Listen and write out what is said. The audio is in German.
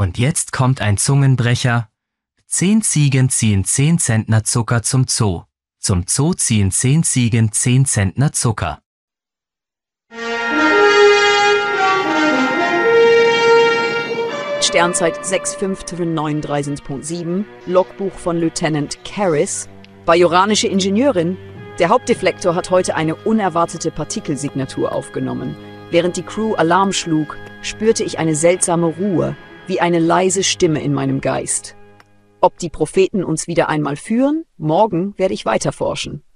Und jetzt kommt ein Zungenbrecher. 10 Ziegen ziehen 10 Zentner Zucker zum Zoo. Zum Zoo ziehen 10 Ziegen 10 Zentner Zucker. Sternzeit 6/5/39.7, Logbuch von Lieutenant Karras. Bajoranische Ingenieurin. Der Hauptdeflektor hat heute eine unerwartete Partikelsignatur aufgenommen. Während die Crew Alarm schlug, spürte ich eine seltsame Ruhe, wie eine leise Stimme in meinem Geist. Ob die Propheten uns wieder einmal führen? Morgen werde ich weiterforschen.